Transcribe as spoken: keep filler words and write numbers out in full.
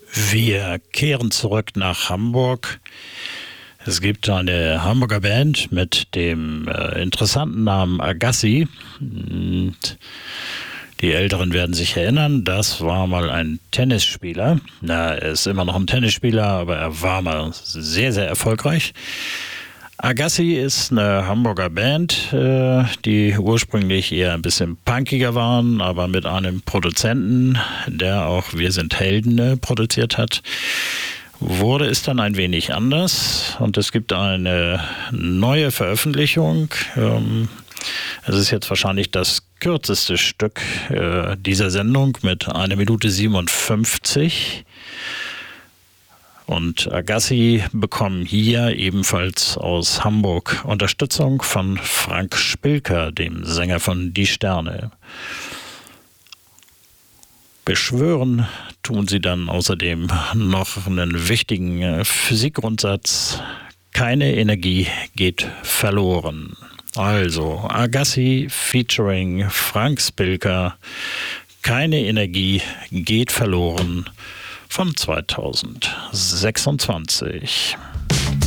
Wir kehren zurück nach Hamburg. Es gibt eine Hamburger Band mit dem äh, interessanten Namen Agassi. Und die Älteren werden sich erinnern, das war mal ein Tennisspieler. Na, er ist immer noch ein Tennisspieler, aber er war mal sehr, sehr erfolgreich. Agassi ist eine Hamburger Band, äh, die ursprünglich eher ein bisschen punkiger waren, aber mit einem Produzenten, der auch Wir sind Helden äh, produziert hat, wurde es dann ein wenig anders und es gibt eine neue Veröffentlichung. Ähm, es ist jetzt wahrscheinlich das kürzeste Stück äh, dieser Sendung mit einer Minute siebenundfünfzig. Und Agassi bekommen hier ebenfalls aus Hamburg Unterstützung von Frank Spilker, dem Sänger von Die Sterne. Beschwören tun sie dann außerdem noch einen wichtigen Physikgrundsatz: keine Energie geht verloren. Also Agassi featuring Frank Spilker, keine Energie geht verloren, von zweitausendsechsundzwanzig.